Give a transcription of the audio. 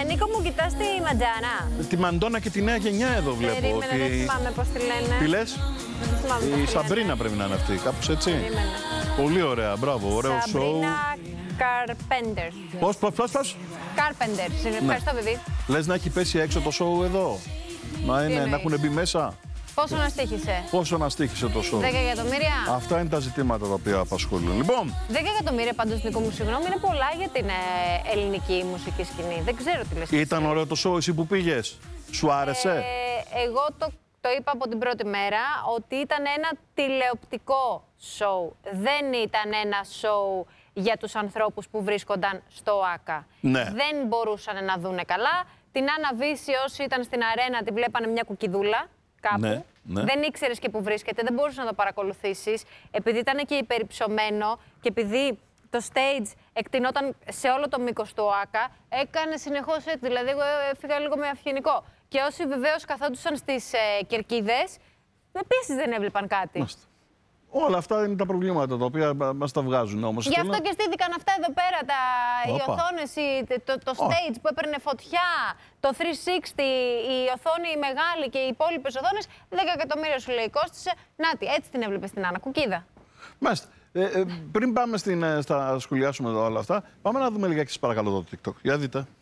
Νίκο μου, κοιτάς τη Μαντζάνα. Τη Μαντόνα και τη νέα γενιά εδώ βλέπω. Περίμενε, δεν θυμάμαι πώς τη λένε. Τι λες? Δεν θυμάμαι πώς Η τη Σαμπρίνα λένε. πρέπει να είναι αυτή, κάπως έτσι. Περίμενε. Πολύ ωραία, μπράβο, ωραίο σοου. Σαμπρίνα Καρπέντερ. Πώς? Καρπέντερ. Ευχαριστώ, παιδί. Λες να έχει πέσει έξω το σοου εδώ. Να εννοείς? έχουν μπει μέσα. Πόσο να στοίχησε? Πόσο να στοίχησε το σοου? 10 εκατομμύρια. Αυτά είναι τα ζητήματα τα οποία απασχολούν. Λοιπόν, 10 εκατομμύρια πάντως, Νίκο μου, συγγνώμη, είναι πολλά για την ελληνική μουσική σκηνή. Δεν ξέρω τι λες. ήταν ωραίο το σοου εσύ που πήγες? Σου άρεσε? Εγώ το είπα από την πρώτη μέρα ότι ήταν ένα τηλεοπτικό σοου. Δεν ήταν ένα σοου για τους ανθρώπους που βρίσκονταν στο ΆΚΑ. Ναι. Δεν μπορούσαν να δούνε καλά. Την Άννα Βύση, όσοι ήταν στην αρένα, τη βλέπανε μια κουκιδούλα κάπου. Ναι, ναι. Δεν ήξερες και που βρίσκεται, δεν μπορούσες να το παρακολουθήσεις. Επειδή ήταν και υπερυψωμένο και επειδή το stage εκτινόταν σε όλο το μήκος του ΆΚΑ, έκανε συνεχώς έτσι. Δηλαδή, εγώ έφυγα λίγο με αυγενικό. Και όσοι βεβαίως καθόντουσαν στις κερκίδες, επίσης δεν έβλεπαν κάτι. Μάλιστα. Όλα αυτά είναι τα προβλήματα τα οποία μας τα βγάζουν όμως. Γι' αυτό και στήθηκαν αυτά εδώ πέρα, οι οθόνες, το stage που έπαιρνε φωτιά, το 360, η οθόνη η μεγάλη και οι υπόλοιπες οθόνες, 10 εκατομμύρια σου λέει κόστισε. Νάτι, έτσι την έβλεπες στην Άννα, κουκίδα. Μάλιστα. Πριν πάμε στα σχολιάσουμε όλα αυτά, πάμε να δούμε λιγάκι σας παρακαλώ το TikTok. Για δείτε.